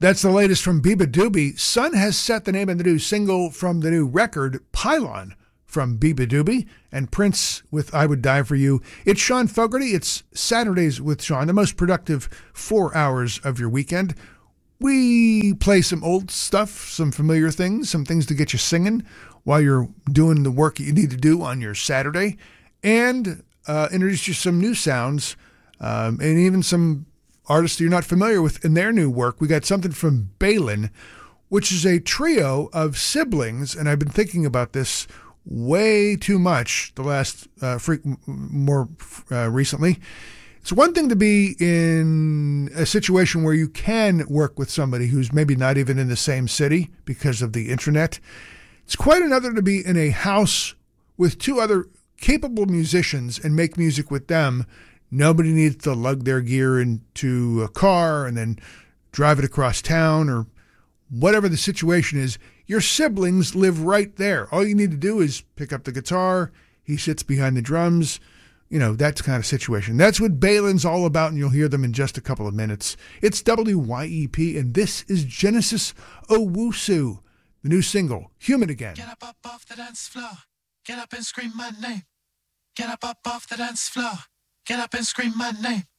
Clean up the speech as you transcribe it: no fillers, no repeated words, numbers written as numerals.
That's the latest from Biba Doobie. Sun has set the name of the new single from the new record, Pylon, from Biba Doobie, and Prince with I Would Die For You. It's Sean Fogarty. It's Saturdays with Sean, the most productive 4 hours of your weekend. We play some old stuff, some familiar things, some things to get you singing while you're doing the work that you need to do on your Saturday, and introduce you some new sounds, and even some artists you're not familiar with in their new work. We got something from Balin, which is a trio of siblings, and I've been thinking about this way too much the last recently. It's one thing to be in a situation where you can work with somebody who's maybe not even in the same city because of the internet. It's quite another to be in a house with two other capable musicians and make music with them. Nobody needs to lug their gear into a car and then drive it across town or whatever the situation is. Your siblings live right there. All you need to do is pick up the guitar. He sits behind the drums. You know, that kind of situation. That's what Balin's all about, and you'll hear them in just a couple of minutes. It's WYEP, and this is Genesis Owusu, the new single, Human Again. Get up off the dance floor. Get up and scream my name. Get up off the dance floor. Get up and scream my name.